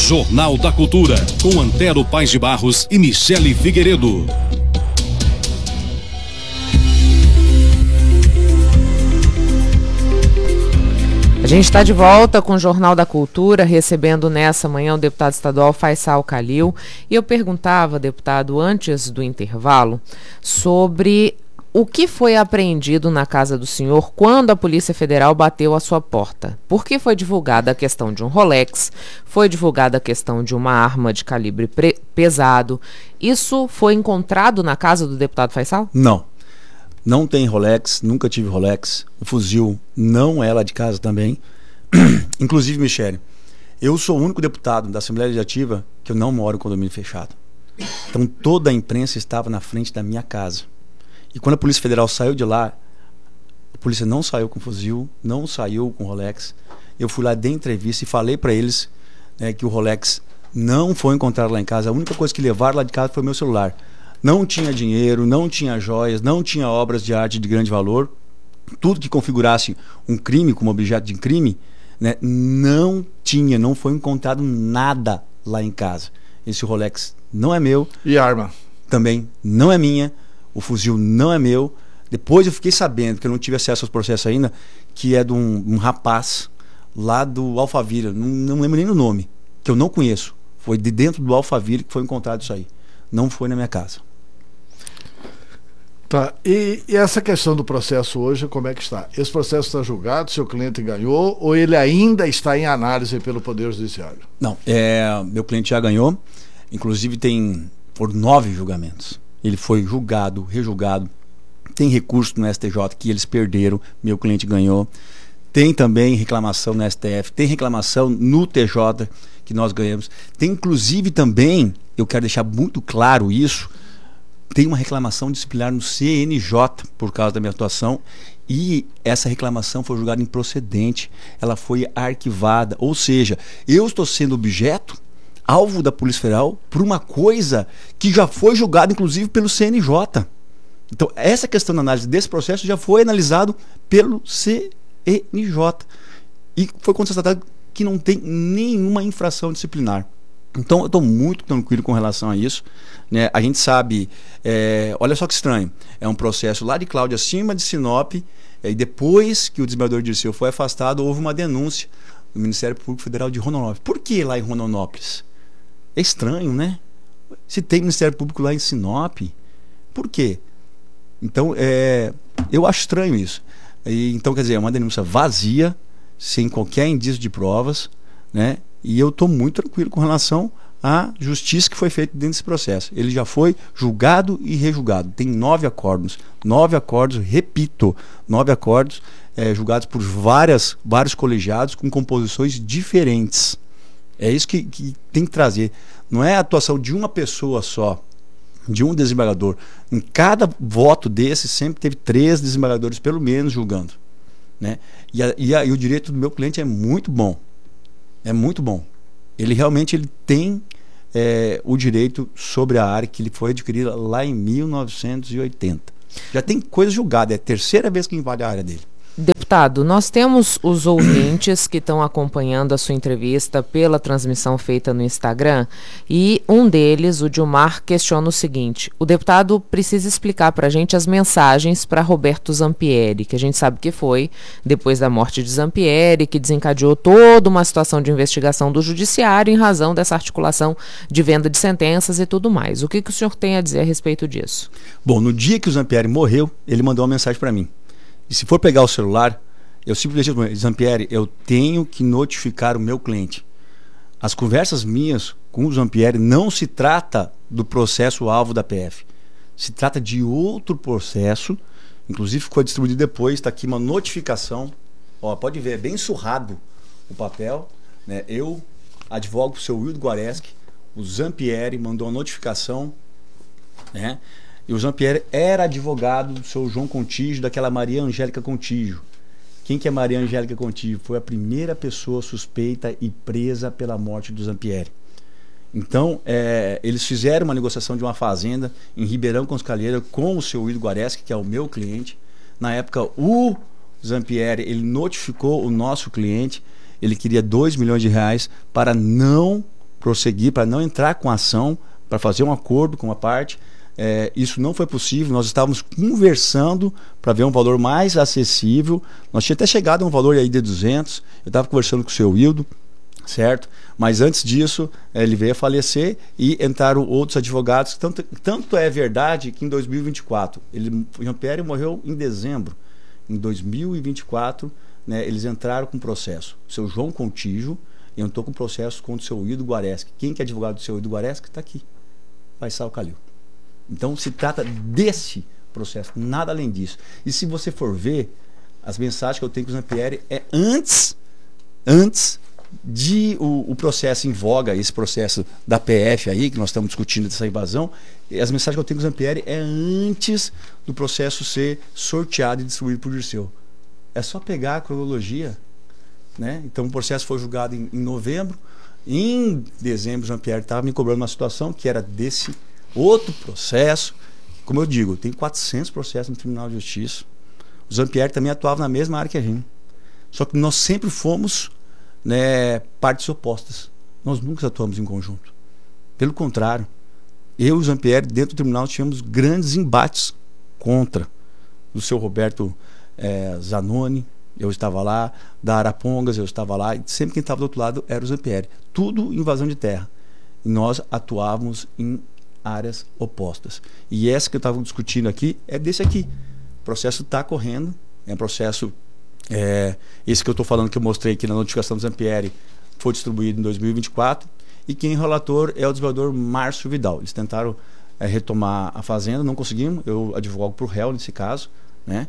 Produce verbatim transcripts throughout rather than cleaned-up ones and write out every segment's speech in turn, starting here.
Jornal da Cultura, com Antero Paes de Barros e Michele Figueiredo. A gente está de volta com o Jornal da Cultura, recebendo nessa manhã o deputado estadual Faisal Khalil. E eu perguntava, deputado, antes do intervalo, sobre o que foi apreendido na casa do senhor quando a Polícia Federal bateu à sua porta. Porque foi divulgada a questão de um Rolex, foi divulgada a questão de uma arma de calibre pesado. Isso foi encontrado na casa do deputado Faisal? Não. Não tem Rolex, nunca tive Rolex. O fuzil não é lá de casa também. Inclusive, Michele, eu sou o único deputado da Assembleia Legislativa que eu não moro em condomínio fechado. Então toda a imprensa estava na frente da minha casa. E quando a Polícia Federal saiu de lá, a polícia não saiu com fuzil, não saiu com Rolex. Eu fui lá, dei entrevista e falei para eles, né, que o Rolex não foi encontrado lá em casa. A única coisa que levaram lá de casa foi meu celular. Não tinha dinheiro, não tinha joias, não tinha obras de arte de grande valor. Tudo que configurasse um crime como objeto de crime, né, não tinha, não foi encontrado nada lá em casa. Esse Rolex não é meu. E a arma? Também não é minha. O fuzil não é meu. Depois eu fiquei sabendo, que eu não tive acesso aos processos ainda, que é de um, um rapaz lá do Alphaville, não, não lembro nem o nome, que eu não conheço. Foi de dentro do Alphaville que foi encontrado isso aí. Não foi na minha casa. Tá, e, e essa questão do processo hoje, como é que está? Esse processo está julgado, seu cliente ganhou, ou ele ainda está em análise pelo Poder Judiciário? Não, é, meu cliente já ganhou, inclusive tem por nove julgamentos. Ele foi julgado, rejulgado, tem recurso no S T J que eles perderam, meu cliente ganhou. Tem também reclamação no S T F, tem reclamação no T J que nós ganhamos. Tem inclusive também, eu quero deixar muito claro isso, tem uma reclamação disciplinar no C N J por causa da minha atuação e essa reclamação foi julgada improcedente, ela foi arquivada, ou seja, eu estou sendo objeto, alvo da Polícia Federal por uma coisa que já foi julgada inclusive pelo C N J. Então essa questão da análise desse processo já foi analisado pelo C N J e foi constatado que não tem nenhuma infração disciplinar. Então eu estou muito tranquilo com relação a isso, né? A gente sabe, é, olha só que estranho, é um processo lá de Cláudia acima de Sinop, é, e depois que o desembargador Dirceu foi afastado, houve uma denúncia do Ministério Público Federal de Rondonópolis. Por que lá em Rondonópolis? É estranho, né? Se tem Ministério Público lá em Sinop, por quê? Então, é, eu acho estranho isso. E, então, quer dizer, é uma denúncia vazia, sem qualquer indício de provas, né? E eu estou muito tranquilo com relação à justiça que foi feita dentro desse processo. Ele já foi julgado e rejulgado. Tem nove acordos. Nove acordos, repito, nove acordos é, julgados por várias, vários colegiados com composições diferentes. É isso que, que tem que trazer. Não é a atuação de uma pessoa só, de um desembargador. Em cada voto desse, sempre teve três desembargadores, pelo menos, julgando. Né? E, a, e, a, e o direito do meu cliente é muito bom. É muito bom. Ele realmente ele tem é, o direito sobre a área que ele foi adquirida lá em mil novecentos e oitenta. Já tem coisa julgada, é a terceira vez que invade a área dele. Deputado, nós temos os ouvintes que estão acompanhando a sua entrevista pela transmissão feita no Instagram e um deles, o Dilmar, questiona o seguinte: o deputado precisa explicar para a gente as mensagens para Roberto Zampieri, que a gente sabe que foi depois da morte de Zampieri, que desencadeou toda uma situação de investigação do judiciário em razão dessa articulação de venda de sentenças e tudo mais. O que, que o senhor tem a dizer a respeito disso? Bom, no dia que o Zampieri morreu, ele mandou uma mensagem para mim. E se for pegar o celular, eu simplesmente digo, Zampieri, eu tenho que notificar o meu cliente. As conversas minhas com o Zampieri não se trata do processo alvo da P F. Se trata de outro processo, inclusive ficou distribuído depois, está aqui uma notificação. Ó, pode ver, é bem surrado o papel. Né? Eu advogo para o seu Wildo Guareschi, o Zampieri mandou uma notificação, né? E o Zampieri era advogado do seu João Contígio, daquela Maria Angélica Contígio. Quem que é Maria Angélica Contígio? Foi a primeira pessoa suspeita e presa pela morte do Zampieri. Então, é, eles fizeram uma negociação de uma fazenda em Ribeirão Conselheiro com o seu Wildo Guareschi, que é o meu cliente. Na época, o Zampieri, ele notificou o nosso cliente, ele queria dois milhões de reais para não prosseguir, para não entrar com ação, para fazer um acordo com uma parte. É, isso não foi possível, nós estávamos conversando para ver um valor mais acessível. Nós tínhamos até chegado a um valor aí de duzentos. Eu estava conversando com o seu Hildo, certo? Mas antes disso, ele veio a falecer e entraram outros advogados. Tanto, tanto é verdade que em dois mil e vinte e quatro, ele, o Jean-Pierre morreu em dezembro. Em dois mil e vinte e quatro, né, eles entraram com processo. O seu João Contígio entrou com processo contra o seu Hildo Guareschi. Quem que é advogado do seu Hildo Guareschi? Está aqui. Faisal Calil. Então se trata desse processo, nada além disso. E se você for ver, as mensagens que eu tenho com o Jean-Pierre é antes, antes de o, o processo em voga, esse processo da P F aí, que nós estamos discutindo dessa invasão, as mensagens que eu tenho com o Jean-Pierre é antes do processo ser sorteado e distribuído por Dirceu. É só pegar a cronologia, né? Então o processo foi julgado em, em novembro, em dezembro o Jean-Pierre estava me cobrando uma situação que era desse outro processo. Como eu digo, tem quatrocentos processos no Tribunal de Justiça. O Jean-Pierre também atuava na mesma área que a gente. Só que nós sempre fomos, né, partes opostas. Nós nunca atuamos em conjunto. Pelo contrário, eu e o Jean-Pierre, dentro do tribunal, tínhamos grandes embates contra o seu Roberto é, Zanoni, eu estava lá, da Arapongas, eu estava lá, e sempre quem estava do outro lado era o Jean-Pierre. Tudo invasão de terra. E nós atuávamos em áreas opostas. E essa que eu estava discutindo aqui é desse aqui. O processo está correndo, é um processo, é, esse que eu estou falando, que eu mostrei aqui na notificação do Jean-Pierre, foi distribuído em dois mil e vinte e quatro, e quem é relator é o desembargador Márcio Vidal. Eles tentaram é, retomar a fazenda, não conseguimos, eu advogo para o réu nesse caso, né?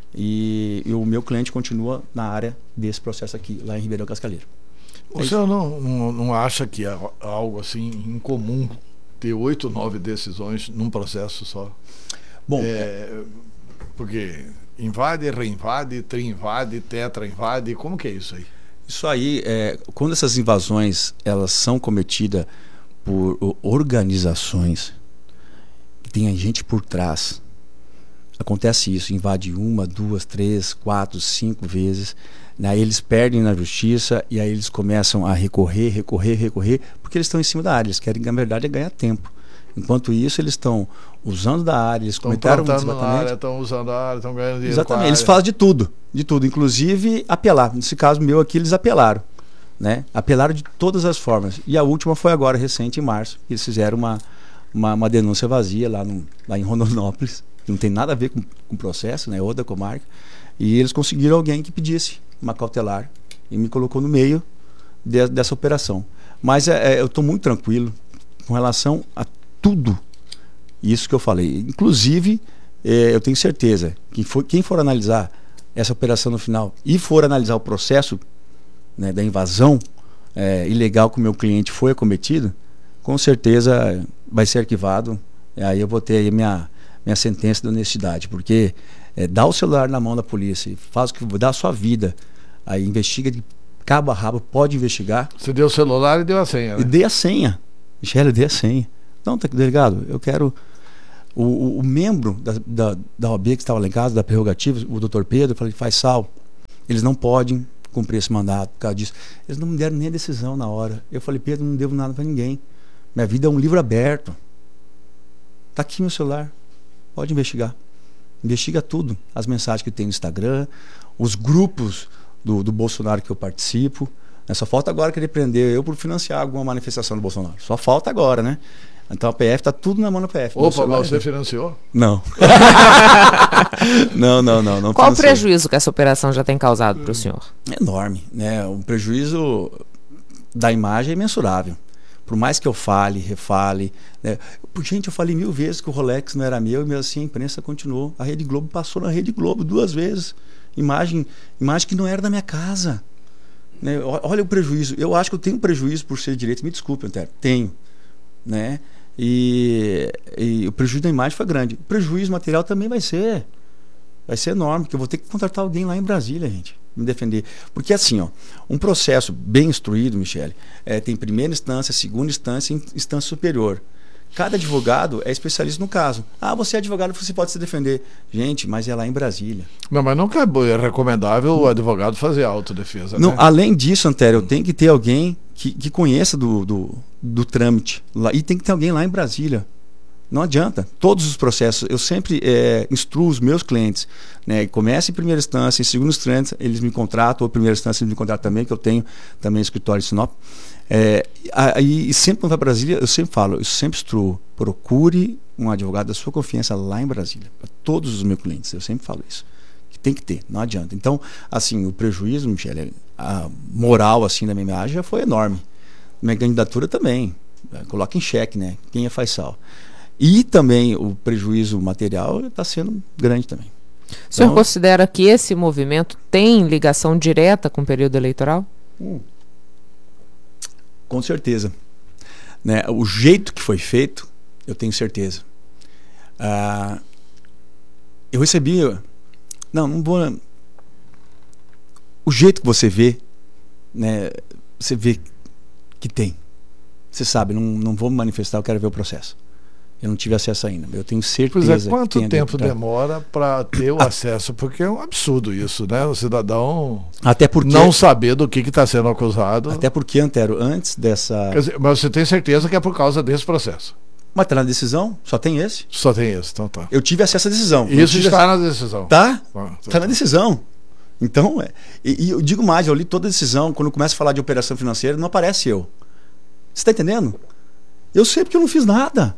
E, e o meu cliente continua na área desse processo aqui, lá em Ribeirão Cascalheiro. O senhor não, não, não acha que é algo assim incomum ter oito, nove decisões num processo só? Bom, é, porque invade, reinvade, tri-invade, tetra-invade, como que é isso aí? Isso aí, é, quando essas invasões elas são cometidas por organizações que tem gente por trás, acontece isso, invade uma, duas, três, quatro, cinco vezes, aí eles perdem na justiça e aí eles começam a recorrer, recorrer, recorrer, porque eles estão em cima da área, eles querem, na verdade, é ganhar tempo. Enquanto isso, eles estão usando da área, eles estão cometeram um desmatamento. Estão usando a área, estão ganhando dinheiro. Exatamente, eles fazem de tudo, de tudo, inclusive apelar. Nesse caso meu aqui, eles apelaram, né? Apelaram de todas as formas. E a última foi agora, recente, em março, eles fizeram uma, uma, uma denúncia vazia lá, no, lá em Rondonópolis, que não tem nada a ver com o processo, né? Outra comarca, e eles conseguiram alguém que pedisse uma cautelar e me colocou no meio de, dessa operação. Mas é, é, eu estou muito tranquilo com relação a tudo isso que eu falei. Inclusive, é, eu tenho certeza que for, quem for analisar essa operação no final e for analisar o processo, né, da invasão é, ilegal que o meu cliente foi acometido, com certeza vai ser arquivado. E aí eu vou ter aí minha, minha sentença de honestidade, porque é, dá o celular na mão da polícia, faz o que dá a sua vida, aí investiga de cabo a rabo, pode investigar. Você deu o celular e deu a senha, né? E dei a senha. Michele, dei a senha. Não, tá, delegado, eu quero... O, o, o membro da, da, da O A B que estava lá em casa, da prerrogativa, o doutor Pedro, eu falei, Faisal, eles não podem cumprir esse mandato por causa disso. Eles não me deram nem a decisão na hora. Eu falei, Pedro, não devo nada para ninguém. Minha vida é um livro aberto. Tá aqui meu celular. Pode investigar. Investiga tudo. As mensagens que tem no Instagram, os grupos do, do Bolsonaro que eu participo. Né? Só falta agora querer prender eu por financiar alguma manifestação do Bolsonaro. Só falta agora, né? Então a P F tá tudo na mão da P F. Opa, mas você financiou? Não. não, não, não, não. Qual o prejuízo que essa operação já tem causado para o senhor? É enorme, né? O prejuízo da imagem é imensurável. Por mais que eu fale, refale, né? Gente, eu falei mil vezes que o Rolex não era meu e mesmo assim a imprensa continuou. A Rede Globo passou na Rede Globo duas vezes. Imagem, imagem que não era da minha casa. Né? Olha o prejuízo. Eu acho que eu tenho prejuízo por ser direito. Me desculpe, Antero. Tenho. Né? E, e o prejuízo da imagem foi grande. O prejuízo material também vai ser vai ser enorme, porque eu vou ter que contratar alguém lá em Brasília, gente, me defender. Porque assim, ó, um processo bem instruído, Michele, é, tem primeira instância, segunda instância e instância superior. Cada advogado é especialista no caso. Ah, você é advogado, você pode se defender. Gente, mas é lá em Brasília. Não, mas nunca é recomendável o advogado fazer autodefesa. Não, né? Além disso, Antério, tem que ter alguém que, que conheça do, do, do trâmite. Lá, e tem que ter alguém lá em Brasília. Não adianta. Todos os processos, eu sempre é, instruo os meus clientes, né? Começa em primeira instância, em segunda instância, eles me contratam, ou em primeira instância eles me contratam também, que eu tenho também escritório em Sinop. É, aí, e sempre quando vai para Brasília, eu sempre falo, eu sempre instruo, procure um advogado da sua confiança lá em Brasília, para todos os meus clientes, eu sempre falo isso, que tem que ter, não adianta. Então, assim, o prejuízo, Michele, a moral assim da minha imagem já foi enorme, minha candidatura também, coloca em xeque, né, quem é Faisal, e também o prejuízo material está sendo grande também. O senhor Então, considera que esse movimento tem ligação direta com o período eleitoral? Hum. Com certeza, né? O jeito que foi feito, eu tenho certeza. Ah, eu recebi, não, não vou. O jeito que você vê, né? Você vê que tem. Você sabe, não, não vou me manifestar, eu quero ver o processo. Eu não tive acesso ainda, eu tenho certeza. Pois é, quanto que tempo tem demora para ter o acesso? Porque é um absurdo isso, né? O cidadão até porque, não saber do que está sendo acusado. Até porque, Antero, antes dessa. Quer dizer, mas você tem certeza que é por causa desse processo? Mas está na decisão? Só tem esse? Só tem esse, então tá. Eu tive acesso à decisão. Isso tive está ac... na decisão. Tá? Ah, Está tá. na decisão. Então, é, e, e eu digo mais, eu li toda a decisão, quando começa a falar de operação financeira, não aparece eu. Você está entendendo? Eu sei porque eu não fiz nada.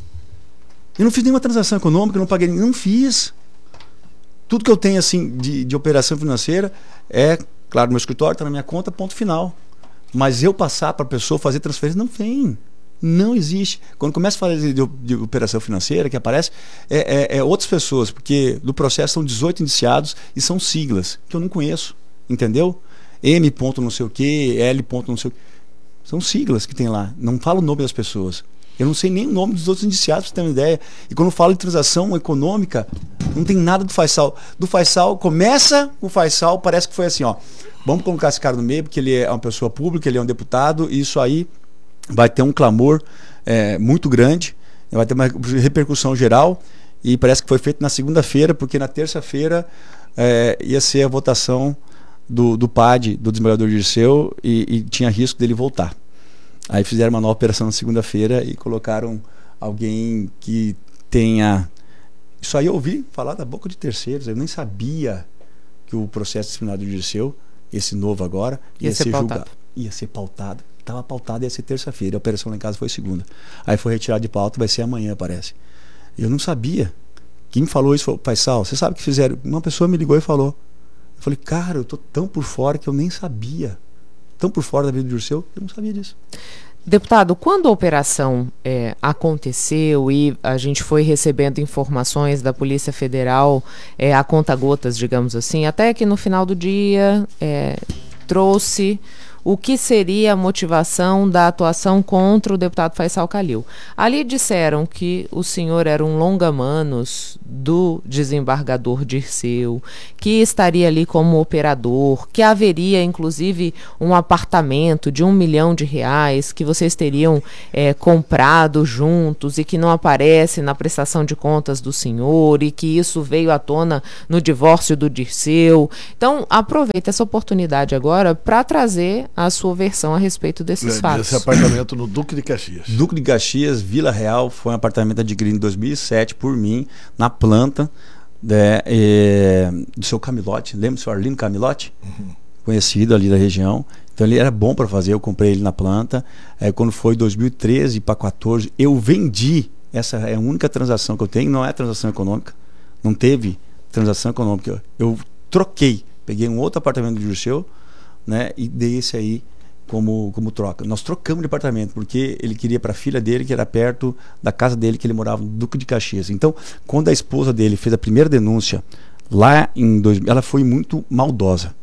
Eu não fiz nenhuma transação econômica, eu não paguei, não fiz. Tudo que eu tenho assim de, de operação financeira é, claro, meu escritório está na minha conta, ponto final. Mas eu passar para a pessoa fazer transferência, não tem. Não existe. Quando começa a falar de, de, de operação financeira, que aparece, é, é, é outras pessoas, porque do processo são dezoito indiciados e são siglas, que eu não conheço. Entendeu? M ponto não sei o que, L ponto não sei o que. São siglas que tem lá. Não falo o nome das pessoas. Eu não sei nem o nome dos outros indiciados, para você ter uma ideia. E quando eu falo de transação econômica, não tem nada do Faisal. Do Faisal, começa o Faisal, parece que foi assim, ó. Vamos colocar esse cara no meio, porque ele é uma pessoa pública, ele é um deputado, e isso aí vai ter um clamor é, muito grande, vai ter uma repercussão geral, e parece que foi feito na segunda-feira, porque na terça-feira é, ia ser a votação do, do P A D, do desembargador Dirceu, e, e tinha risco dele voltar. Aí fizeram uma nova operação na segunda-feira e colocaram alguém que tenha... Isso aí eu ouvi falar da boca de terceiros, eu nem sabia que o processo disciplinar do Dirceu, esse novo agora, ia, ia ser, ser julgado. Ia ser pautado. Estava pautado, ia ser terça-feira, a operação lá em casa foi segunda. Aí foi retirado de pauta, vai ser amanhã, parece. Eu não sabia. Quem falou isso foi o Faisal. Você sabe o que fizeram? Uma pessoa me ligou e falou. Eu falei, cara, eu tô tão por fora que eu nem sabia. Tão por fora da vida do Dirceu, eu não sabia disso. Deputado, quando a operação é, aconteceu e a gente foi recebendo informações da Polícia Federal é, a conta-gotas, digamos assim, até que no final do dia é, trouxe o que seria a motivação da atuação contra o deputado Faisal Khalil. Ali disseram que o senhor era um longa-manos do desembargador Dirceu, que estaria ali como operador, que haveria inclusive um apartamento de um milhão de reais que vocês teriam é, comprado juntos e que não aparece na prestação de contas do senhor e que isso veio à tona no divórcio do Dirceu. Então, aproveita essa oportunidade agora para trazer a sua versão a respeito desses é, fatos. Esse apartamento no Duque de Caxias. Duque de Caxias, Vila Real, foi um apartamento adquirido em dois mil e sete por mim, na planta né, é, do seu Camilote. Lembra do seu Arlindo Camilote? Uhum. Conhecido ali da região. Então ele era bom para fazer, eu comprei ele na planta. É, quando foi dois mil e treze para quatorze, eu vendi. Essa é a única transação que eu tenho, não é transação econômica. Não teve transação econômica. Eu troquei, peguei um outro apartamento do Dirceu, né, e dei esse aí como, como troca. Nós trocamos de apartamento porque ele queria para a filha dele, que era perto da casa dele, que ele morava no Duque de Caxias. Então, quando a esposa dele fez a primeira denúncia lá em dois mil, ela foi muito maldosa.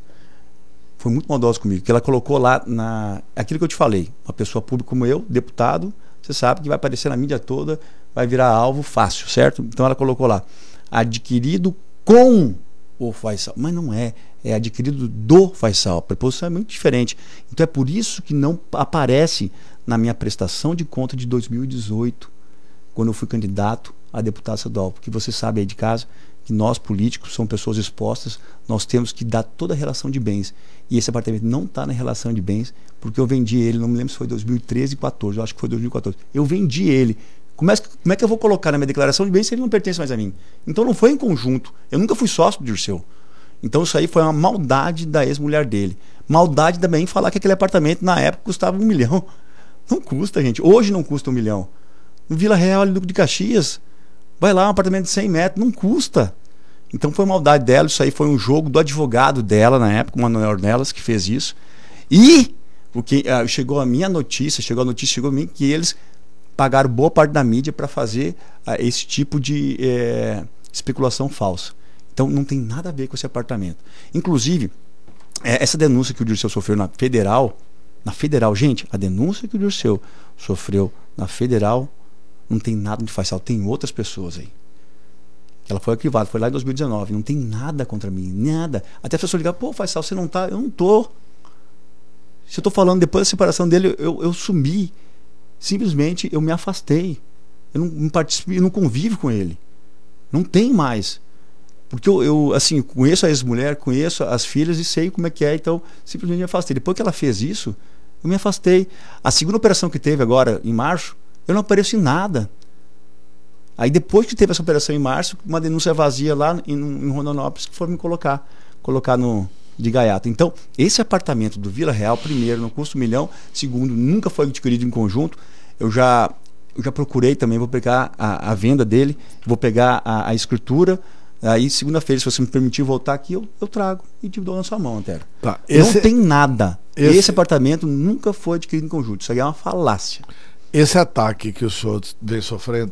Foi muito maldosa comigo, porque ela colocou lá na aquilo que eu te falei, uma pessoa pública como eu, deputado, você sabe que vai aparecer na mídia toda, vai virar alvo fácil, certo? Então ela colocou lá, adquirido com o Faisal, mas não é, é adquirido do Faisal, a preposição é muito diferente. Então é por isso que não aparece na minha prestação de conta de dois mil e dezoito. quando eu fui candidato a deputado estadual, porque você sabe aí de casa que nós políticos somos pessoas expostas, nós temos que dar toda a relação de bens, e esse apartamento não está na relação de bens, porque eu vendi ele, não me lembro se foi dois mil e treze ou quatorze, eu acho que foi dois mil e quatorze, eu vendi ele. Como é, que, como é que eu vou colocar na minha declaração de bens se ele não pertence mais a mim? Então não foi em conjunto, eu nunca fui sócio do Dirceu. Então isso aí foi uma maldade da ex-mulher dele. Maldade também falar que aquele apartamento na época custava um milhão. Não custa, gente. Hoje não custa um milhão. No Vila Real, ali no Duque de Caxias, vai lá, um apartamento de cem metros, não custa. Então foi maldade dela, isso aí foi um jogo do advogado dela na época, o Manuel Ornelas, que fez isso. E o que, uh, chegou a minha notícia, chegou a notícia, chegou a mim, que eles pagaram boa parte da mídia para fazer uh, esse tipo de eh, especulação falsa. Então não tem nada a ver com esse apartamento. Inclusive, eh, essa denúncia que o Dirceu sofreu na federal, na federal, gente, a denúncia que o Dirceu sofreu na federal não tem nada de Faisal, tem outras pessoas aí. Ela foi arquivada, foi lá em dois mil e dezenove, não tem nada contra mim, nada. Até a pessoa ligar, pô, Faisal, você não tá? Eu não tô. Se eu tô falando depois da separação dele, eu, eu sumi. Simplesmente eu me afastei. Eu não, não participo, eu não convivo com ele. Não tem mais. Porque eu, eu assim, conheço a ex-mulher, conheço as filhas e sei como é que é, então simplesmente me afastei. Depois que ela fez isso, eu me afastei. A segunda operação que teve agora, em março, eu não apareço em nada. Aí depois que teve essa operação em março, uma denúncia vazia lá em, em Rondonópolis, que foram me colocar, colocar no de gaiato. Então, esse apartamento do Vila Real, primeiro, não custa um milhão, segundo, nunca foi adquirido em conjunto. Eu já, eu já procurei também, vou pegar a, a venda dele, vou pegar a, a escritura. Aí, segunda-feira, se você me permitir voltar aqui, eu, eu trago e te dou na sua mão, Antero. Tá, esse, não tem nada. Esse, esse apartamento nunca foi adquirido em conjunto. Isso aí é uma falácia. Esse ataque que o senhor vem sofrendo,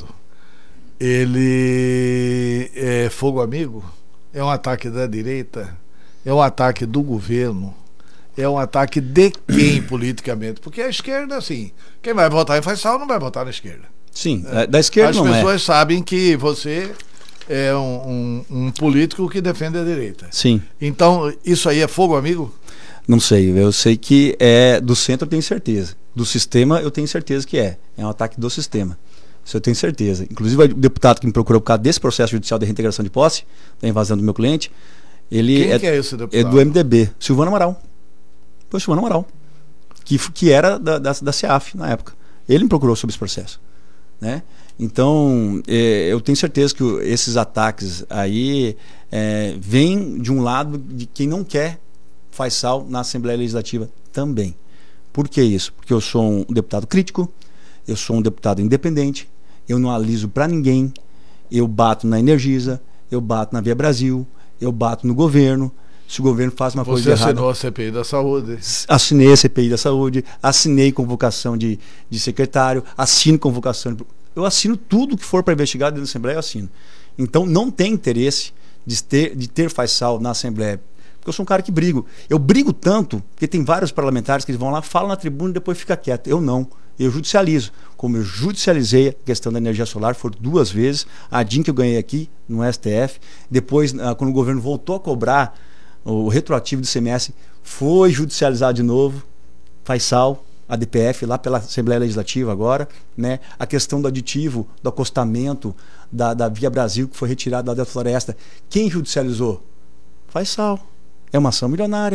ele é fogo amigo? É um ataque da direita? É um ataque do governo? É um ataque de quem politicamente? Porque a esquerda, assim, quem vai votar em Faisal não vai votar na esquerda. Sim, é, da esquerda não é. As pessoas sabem que você é um, um, um político que defende a direita. Sim. Então, isso aí é fogo amigo? Não sei, eu sei que é do centro, eu tenho certeza. Do sistema, eu tenho certeza que é. É um ataque do sistema. Isso eu tenho certeza. Inclusive, o deputado que me procurou por causa desse processo judicial de reintegração de posse, da invasão do meu cliente, ele Quem é, que é esse deputado? É do M D B, Silvano Amaral. Foi o Silvano Amaral, que, que era da, da, da CEAF na época. Ele me procurou sobre esse processo, né? Então, é, eu tenho certeza que esses ataques aí é, vêm de um lado de quem não quer Faisal na Assembleia Legislativa também. Por que isso? Porque eu sou um deputado crítico, eu sou um deputado independente, eu não aliso para ninguém, eu bato na Energisa, eu bato na Via Brasil, eu bato no governo. Se o governo faz uma Você coisa errada... Você assinou a C P I da Saúde. Assinei a C P I da Saúde, assinei convocação de, de secretário, assino convocação... De, eu assino tudo que for para investigar dentro da Assembleia, eu assino. Então não tem interesse de ter, de ter Faisal na Assembleia. Porque eu sou um cara que brigo. Eu brigo tanto, porque tem vários parlamentares que eles vão lá, falam na tribuna e depois fica quieto. Eu não. Eu judicializo. Como eu judicializei a questão da energia solar, foram duas vezes. A D I N que eu ganhei aqui no S T F. Depois, quando o governo voltou a cobrar o retroativo do I C M S, foi judicializado de novo. Faisal, a D P F, lá pela Assembleia Legislativa agora, né? A questão do aditivo, do acostamento da, da Via Brasil, que foi retirado da floresta. Quem judicializou? Faisal. É uma ação milionária.